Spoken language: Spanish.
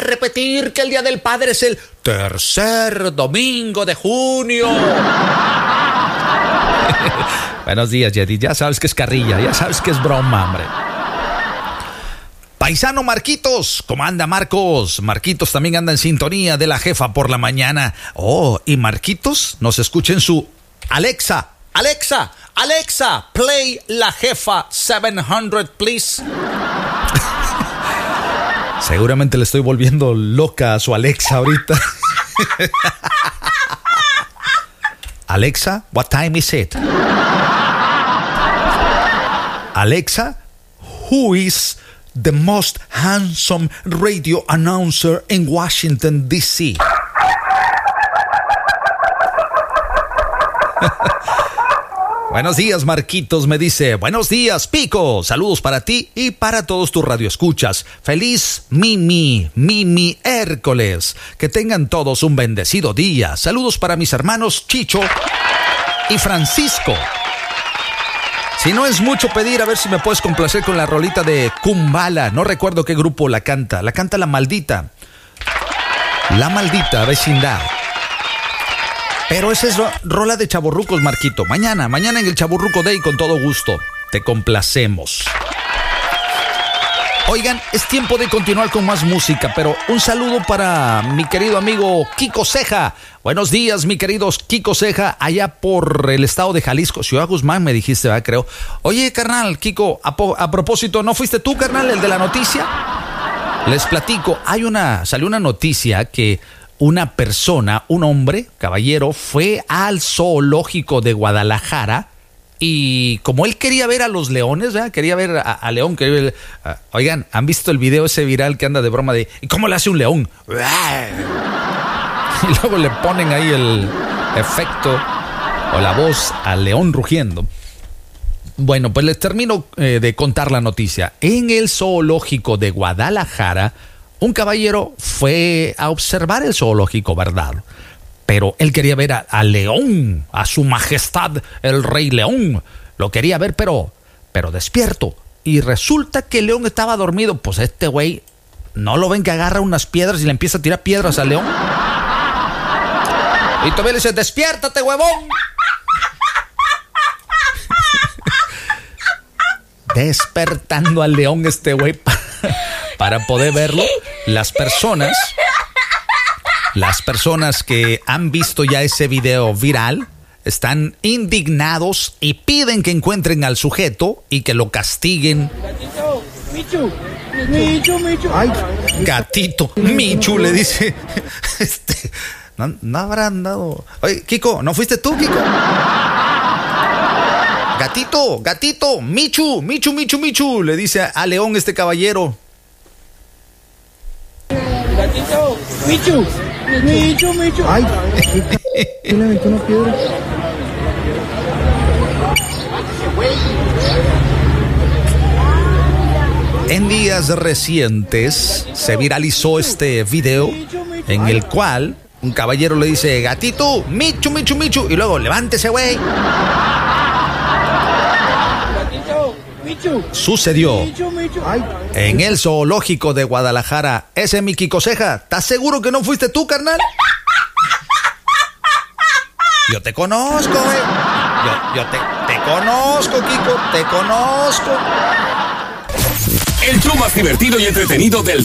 repetir que el Día del Padre es el tercer domingo de junio. Buenos días, Yeti. Ya sabes que es carrilla, ya sabes que es broma, hombre. Paisano Marquitos, ¿cómo anda Marcos? Marquitos también anda en sintonía de la jefa por la mañana. Oh, y Marquitos nos escucha en su Alexa, play La Jefa 700, please. Seguramente le estoy volviendo loca a su Alexa ahorita. Alexa, what time is it? Alexa, who is the most handsome radio announcer in Washington, D.C.? Buenos días, Marquitos, me dice. Buenos días, Pico. Saludos para ti y para todos tus radioescuchas. Feliz Mimi Hércoles. Que tengan todos un bendecido día. Saludos para mis hermanos Chicho y Francisco. Si no es mucho pedir, a ver si me puedes complacer con la rolita de Kumbala. No recuerdo qué grupo la canta. La canta La Maldita. La Maldita Vecindad. Pero esa es rola de chavorrucos, Marquito. Mañana en el Chavorruco Day, con todo gusto. Te complacemos. Oigan, es tiempo de continuar con más música, pero un saludo para mi querido amigo Kiko Ceja. Buenos días, mi querido Kiko Ceja, allá por el estado de Jalisco. Ciudad Guzmán, me dijiste, ¿verdad? Creo. Oye, carnal, Kiko, a propósito, ¿no fuiste tú, carnal, el de la noticia? Les platico, salió una noticia que una persona, un hombre, caballero, fue al zoológico de Guadalajara y como él quería ver a los leones, ¿verdad? Quería ver a León, quería ver, oigan, ¿han visto el video ese viral que anda de broma de ¿y cómo le hace un león? Y luego le ponen ahí el efecto o la voz al león rugiendo. Bueno, pues les termino de contar la noticia. En el zoológico de Guadalajara, un caballero fue a observar el zoológico, ¿verdad? Pero él quería ver a León, a su majestad, el rey León. Lo quería ver, pero despierto. Y resulta que el león estaba dormido. Pues este güey, ¿no lo ven que agarra unas piedras y le empieza a tirar piedras al león? Y todavía le dice, despiértate, huevón. Despertando al león este güey para poder verlo. Las personas que han visto ya ese video viral están indignados y piden que encuentren al sujeto y que lo castiguen. Gatito, Michu. Ay, gatito, Michu, le dice. No habrán dado. Oye, Kiko, ¿no fuiste tú, Kiko? Gatito, Michu, le dice a León este caballero. Gatito, Michu. Ay, ¿quién le aventó una piedra? En días recientes se viralizó este video en el cual un caballero le dice, gatito, Michu, y luego, levántese, güey. Sucedió en el zoológico de Guadalajara. Ese es mi Kiko Ceja. ¿Estás seguro que no fuiste tú, carnal? Yo te conozco, güey. Yo te conozco, Kiko. Te conozco. El show más divertido y entretenido del